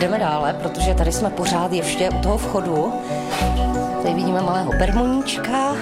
jdeme dále, protože tady jsme pořád ještě u toho vchodu. Tady vidíme malého bermoníčka,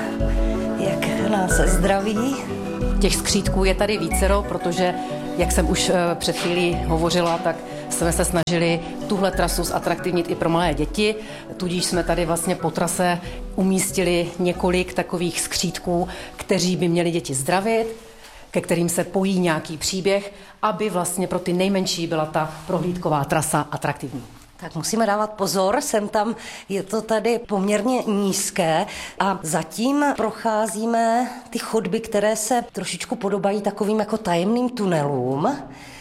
jak nás zdraví. Těch skřítků je tady vícero, protože, jak jsem už před chvílí hovořila, tak jsme se snažili tuhle trasu zatraktivnit i pro malé děti, tudíž jsme tady vlastně po trase umístili několik takových skřítků, kteří by měli děti zdravit, ke kterým se pojí nějaký příběh, aby vlastně pro ty nejmenší byla ta prohlídková trasa atraktivní. Tak musíme dávat pozor, sem tam je to tady poměrně nízké a zatím procházíme ty chodby, které se trošičku podobají takovým jako tajemným tunelům.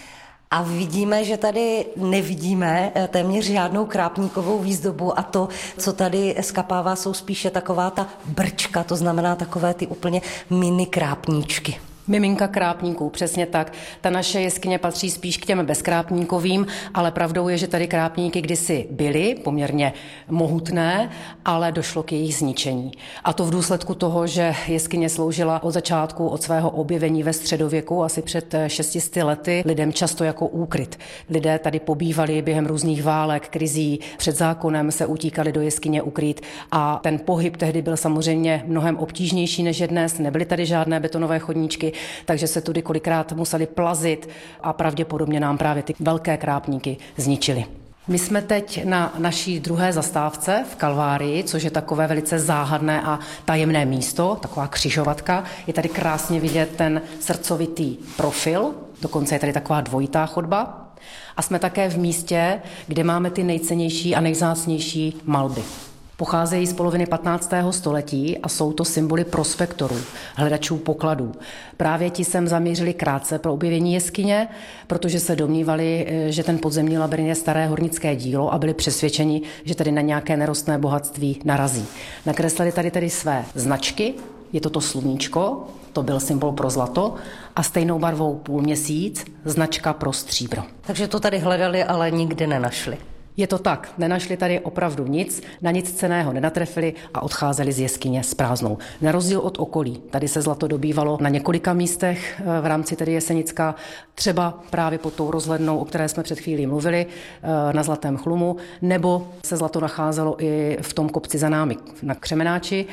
A vidíme, že tady nevidíme téměř žádnou krápníkovou výzdobu a to, co tady skapává, jsou spíše taková ta brčka, to znamená takové ty úplně mini krápníčky. Miminka krápníků, přesně tak. Ta naše jeskyně patří spíš k těm bezkrápníkovým, ale pravdou je, že tady krápníky kdysi byly poměrně mohutné, ale došlo k jejich zničení. A to v důsledku toho, že jeskyně sloužila od začátku, od svého objevení ve středověku, asi před 600 lety, lidem často jako úkryt. Lidé tady pobývali během různých válek, krizí, před zákonem se utíkali do jeskyně ukrýt a ten pohyb tehdy byl samozřejmě mnohem obtížnější než je dnes, nebyly tady žádné betonové chodníčky, takže se tudy kolikrát museli plazit a pravděpodobně nám právě ty velké krápníky zničili. My jsme teď na naší druhé zastávce v Kalvárii, což je takové velice záhadné a tajemné místo, taková křižovatka. Je tady krásně vidět ten srdcovitý profil, dokonce je tady taková dvojitá chodba. A jsme také v místě, kde máme ty nejcennější a nejvzácnější malby. Pocházejí z poloviny 15. století a jsou to symboly prospektorů, hledačů pokladů. Právě ti sem zamířili krátce pro objevení jeskyně, protože se domnívali, že ten podzemní labyrint je staré hornické dílo a byli přesvědčeni, že tady na nějaké nerostné bohatství narazí. Nakreslili tady tedy své značky, je to sluníčko, to byl symbol pro zlato, a stejnou barvou půlměsíc, značka pro stříbro. Takže to tady hledali, ale nikdy nenašli. Je to tak, nenašli tady opravdu nic, na nic cenného nenatrefili a odcházeli z jeskyně s prázdnou. Na rozdíl od okolí, tady se zlato dobývalo na několika místech v rámci tedy Jesenicka, třeba právě pod tou rozhlednou, o které jsme před chvílí mluvili, na Zlatém chlumu, nebo se zlato nacházelo i v tom kopci za námi na Křemenáči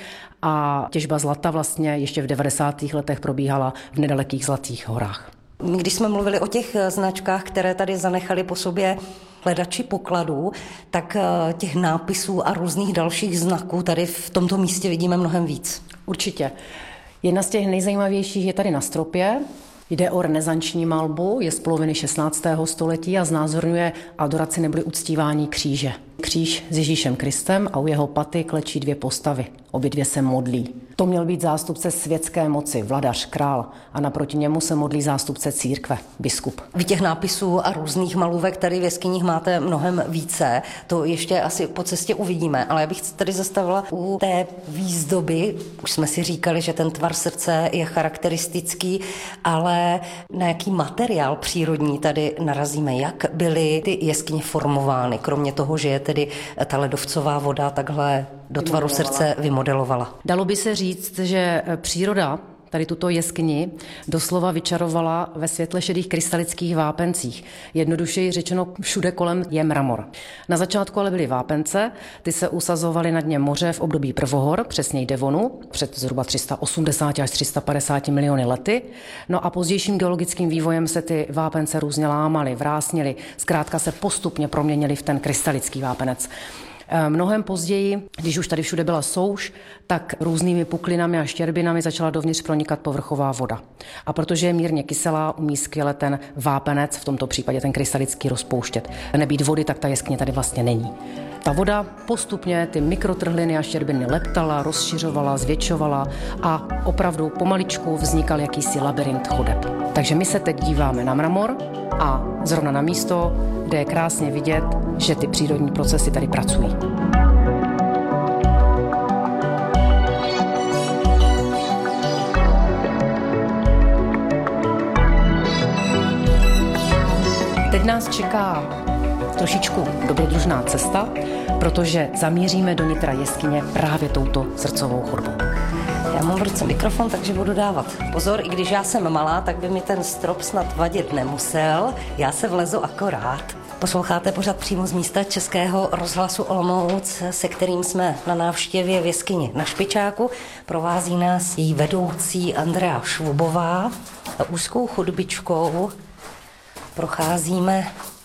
a těžba zlata vlastně ještě v 90. letech probíhala v nedalekých Zlatých horách. Když jsme mluvili o těch značkách, které tady zanechali po sobě hledači pokladů, tak těch nápisů a různých dalších znaků tady v tomto místě vidíme mnohem víc. Určitě. Jedna z těch nejzajímavějších je tady na stropě. Jde o renesanční malbu, je z poloviny 16. století a znázorňuje adoraci neboli uctívání kříže. Kříž s Ježíšem Kristem a u jeho paty klečí dvě postavy. Obě dvě se modlí. To měl být zástupce světské moci, vladař, král, a naproti němu se modlí zástupce církve, biskup. Vy těch nápisů a různých malůvek tady v jeskyních máte mnohem více, to ještě asi po cestě uvidíme, ale já bych tady zastavila u té výzdoby. Už jsme si říkali, že ten tvar srdce je charakteristický, ale na jaký materiál přírodní tady narazíme, jak byly ty jeskyně formovány, kromě toho, že je tedy ta ledovcová voda takhle do tvaru srdce vymodelovala. Dalo by se říct, že příroda tady tuto jeskyni doslova vyčarovala ve světle šedých krystalických vápencích. Jednodušeji řečeno, všude kolem je mramor. Na začátku ale byly vápence, ty se usazovaly na dně moře v období prvohor, přesněji Devonu, před zhruba 380 až 350 miliony lety. No a pozdějším geologickým vývojem se ty vápence různě lámaly, vrásnily, zkrátka se postupně proměnily v ten krystalický vápenec. Mnohem později, když už tady všude byla souš, tak různými puklinami a štěrbinami začala dovnitř pronikat povrchová voda. A protože je mírně kyselá, umí skvěle ten vápenec, v tomto případě ten krystalický, rozpouštět. Nebýt vody, tak ta jeskyně tady vlastně není. Ta voda postupně ty mikrotrhliny a štěrbiny leptala, rozšiřovala, zvětšovala a opravdu pomaličku vznikal jakýsi labyrint chodeb. Takže my se teď díváme na mramor a zrovna na místo, kde je krásně vidět, že ty přírodní procesy tady pracují. Teď nás čeká trošičku dobrodružná cesta, protože zamíříme do nitra jeskyně právě touto srdcovou chodbou. Já mám v ruce mikrofon, takže budu dávat pozor. I když já jsem malá, tak by mi ten strop snad vadit nemusel. Já se vlezu akorát. Posloucháte pořad přímo z místa Českého rozhlasu Olomouc, se kterým jsme na návštěvě v jeskyni na Špičáku. Provází nás její vedoucí Andrea Švubová. Úzkou chodbičkou procházíme